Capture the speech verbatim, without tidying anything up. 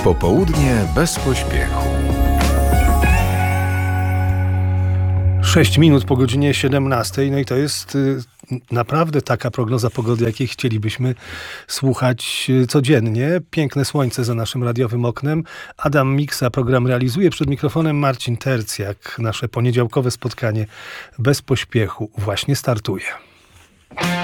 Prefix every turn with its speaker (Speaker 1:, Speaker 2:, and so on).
Speaker 1: Popołudnie bez pośpiechu.
Speaker 2: sześć minut po godzinie siedemnastej, no i to jest y, naprawdę taka prognoza pogody, jakiej chcielibyśmy słuchać y, codziennie. Piękne słońce za naszym radiowym oknem. Adam Miksa program realizuje. Przed mikrofonem Marcin Tercjak. Nasze poniedziałkowe spotkanie bez pośpiechu właśnie startuje.